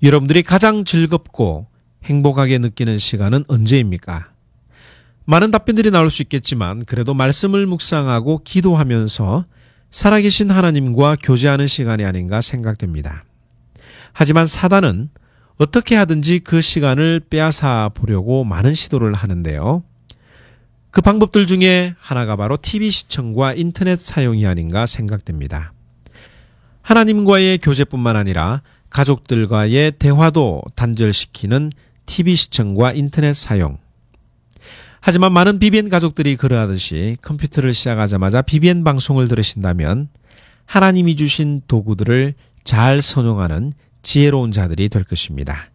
여러분들이 가장 즐겁고 행복하게 느끼는 시간은 언제입니까? 많은 답변들이 나올 수 있겠지만 그래도 말씀을 묵상하고 기도하면서 살아계신 하나님과 교제하는 시간이 아닌가 생각됩니다. 하지만 사단은 어떻게 하든지 그 시간을 빼앗아 보려고 많은 시도를 하는데요. 그 방법들 중에 하나가 바로 TV 시청과 인터넷 사용이 아닌가 생각됩니다. 하나님과의 교제뿐만 아니라 가족들과의 대화도 단절시키는 TV 시청과 인터넷 사용. 하지만 많은 BBN 가족들이 그러하듯이 컴퓨터를 시작하자마자 BBN 방송을 들으신다면 하나님이 주신 도구들을 잘 선용하는 지혜로운 자들이 될 것입니다.